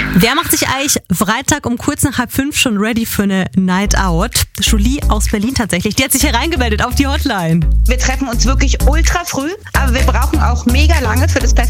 Wer macht sich eigentlich Freitag um kurz nach 4:30 schon ready für eine Night Out? Julie aus Berlin tatsächlich. Die hat sich hier reingemeldet auf die Hotline. Wir treffen uns wirklich ultra früh, aber wir brauchen auch mega lange für das perfekte